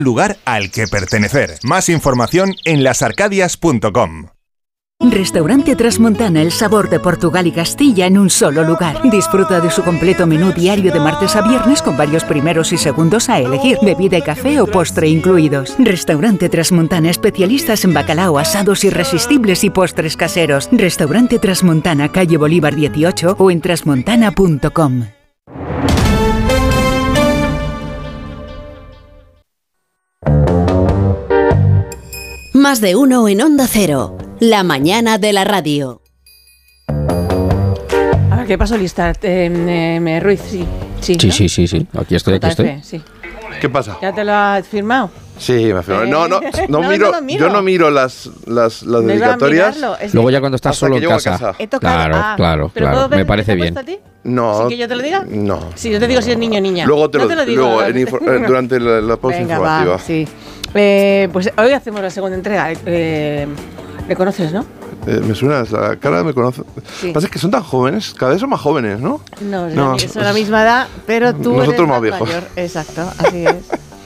lugar al que pertenecer. Más información en lasarcadias.com. Restaurante Trasmontana, el sabor de Portugal y Castilla en un solo lugar. Disfruta de su completo menú diario de martes a viernes con varios primeros y segundos a elegir, bebida y café o postre incluidos. Restaurante Trasmontana, especialistas en bacalao, asados irresistibles y postres caseros. Restaurante Trasmontana, calle Bolívar 18 o en trasmontana.com. Más de uno en Onda Cero. La mañana de la radio. A ver, ¿qué pasó, lista? Ruiz, sí. Sí, ¿no? Sí. Aquí estoy. Sí. ¿Qué pasa? ¿Ya te lo has firmado? Sí, me ha firmado. No miro. Yo no miro las dedicatorias. Luego ya cuando estás solo en casa. Claro. Me parece bien. No. ¿Sí que yo te lo diga? No. Sí, yo te digo si es niño o niña. Luego te lo digo. Durante la pausa informativa. Va, sí. Pues hoy hacemos la segunda entrega. ¿Me conoces, no? Me suena la cara, me conoce. Sí. Lo que pasa es que son tan jóvenes, cada vez son más jóvenes, ¿no? No, son la misma edad, pero tú nosotros eres más viejos. mayor. Exacto, así es.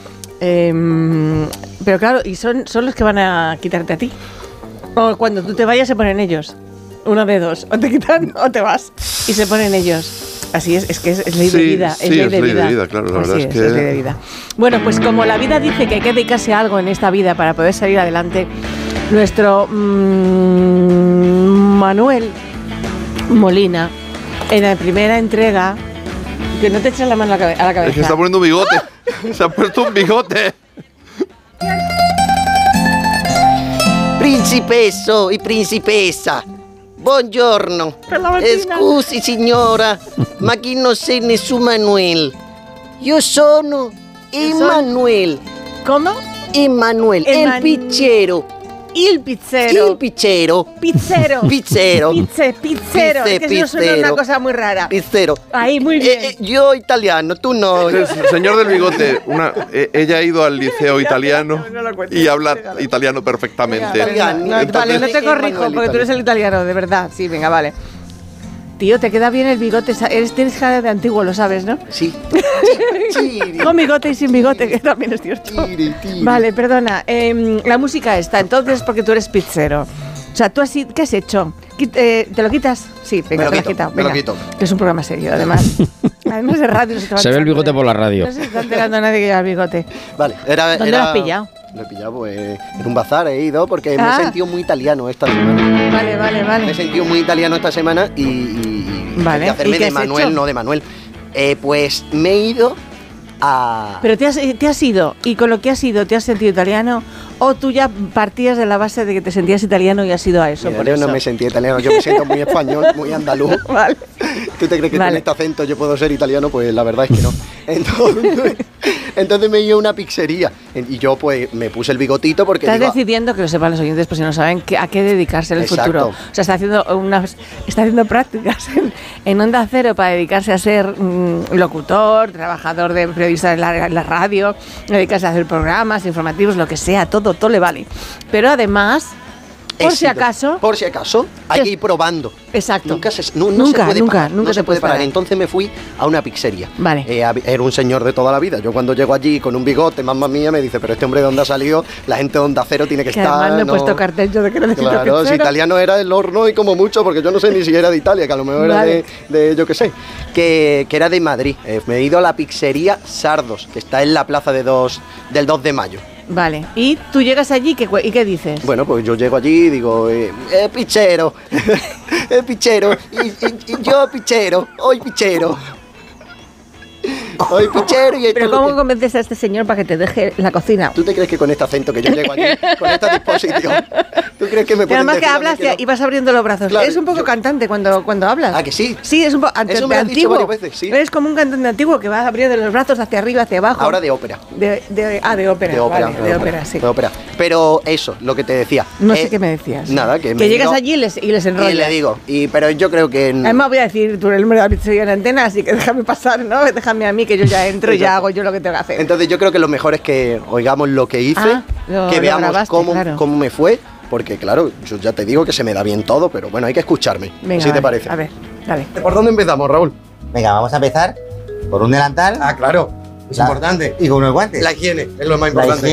Pero claro, y son los que van a quitarte a ti. O cuando tú te vayas se ponen ellos. Uno de dos, o te quitan o te vas. Y se ponen ellos. Así es que es ley de vida. Sí, es ley de vida, claro, la verdad es que... es ley de vida. Bueno, pues como la vida dice que hay que dedicarse a algo en esta vida para poder salir adelante, nuestro Manuel Molina, en la primera entrega, que no te echas la mano a la cabeza. Es que está poniendo un bigote. Se ha puesto un bigote. Principesso e principessa, buongiorno. Scusi signora, ma chi non sei nessun Manuel? Io sono Emanuel. ¿Cómo? Emanuel, el pizzero. Il pizzero. Il pizzero. Pizzero. Pizzero. Pizzero. Es que eso suena una cosa muy rara. Pizzero. Ahí, muy bien. Yo italiano, tú no. Señor del bigote, ella ha ido al liceo italiano y habla italiano perfectamente. Vale, no te corrijo porque tú eres el italiano, de verdad. Sí, venga, vale. Tío, te queda bien el bigote. Tienes cara de antiguo, lo sabes, ¿no? Sí. Con bigote y sin bigote, que también es cierto. Vale, perdona. La música está, entonces, porque tú eres pizzero. O sea, ¿qué has hecho? ¿Te lo quitas? Sí, venga, te lo has quitado. Me lo quito. Que es un programa serio, además. Además de radio. Se ve el bigote por la radio. No se está enterando nadie que lleva el bigote. Vale, ¿Dónde lo has pillado? Lo he pillado pues, en un bazar, he ido porque me he sentido muy italiano esta semana. Vale. Me he sentido muy italiano esta semana y vale. de hacerme de Manuel, no de Manuel. Pues me he ido a... Pero te has ido, y con lo que has ido, ¿te has sentido italiano? ¿O tú ya partías de la base de que te sentías italiano y has ido a eso? Mira, yo no me sentí italiano, yo me siento muy español, muy andaluz. Vale. ¿Tú te crees que con este acento yo puedo ser italiano? Pues la verdad es que no. Entonces me iba a una pizzería y yo pues me puse el bigotito porque estás decidiendo, que lo sepan los oyentes, pues si no saben a qué dedicarse en el futuro. O sea, está haciendo prácticas en Onda Cero para dedicarse a ser locutor, trabajador de periodista en la radio, dedicarse a hacer programas informativos, lo que sea, todo le vale. Pero además, por si acaso, hay que ir probando. Exacto. Nunca se puede parar. Entonces me fui a una pizzería. Vale. Era un señor de toda la vida. Yo cuando llego allí con un bigote, mamma mía, me dice, pero este hombre de dónde ha salido, la gente de Onda Cero tiene que estar. Además no he puesto cartel yo de que necesito claro, pizzero. Si italiano era el horno y como mucho, porque yo no sé ni si era de Italia, que a lo mejor vale. era de yo qué sé, que era de Madrid. Me he ido a la pizzería Sardos, que está en la plaza del 2 de mayo. Vale, y tú llegas allí y ¿qué dices? Bueno, pues yo llego allí y digo, pizzero, pizzero, y yo pizzero, hoy pizzero. Hoy pichero y pero ¿cómo convences a este señor para que te deje la cocina? ¿Tú te crees que con este acento que yo llego allí, con esta disposición, tú crees que me pueden además decir que hablas y vas abriendo los brazos? Claro, es un poco cantante cuando hablas. ¿Ah, que sí? Sí, es un poco eso me lo has dicho antiguo. varias veces, sí. Eres como un cantante antiguo que va abriendo los brazos hacia arriba, hacia abajo. Ahora de ópera. De ópera. De ópera, vale, de ópera, sí. De ópera. Pero eso, lo que te decía. No sé qué me decías. Nada, que llegas allí y les enrollas. Y le digo, pero yo creo que... Además voy a decir tú el número de la pizzería en antena, así que déjame pasar, ¿no? Déjame a mí que yo ya entro y ya hago yo lo que tengo que hacer. Entonces yo creo que lo mejor es que oigamos lo que hice, que veamos cómo me fue, porque claro, yo ya te digo que se me da bien todo, pero bueno, hay que escucharme. Venga, ¿Sí te parece? A ver, dale. ¿Por dónde empezamos, Raúl? Venga, vamos a empezar por un delantal. Ah, claro, es importante. Y con unos guantes. La higiene es lo más importante.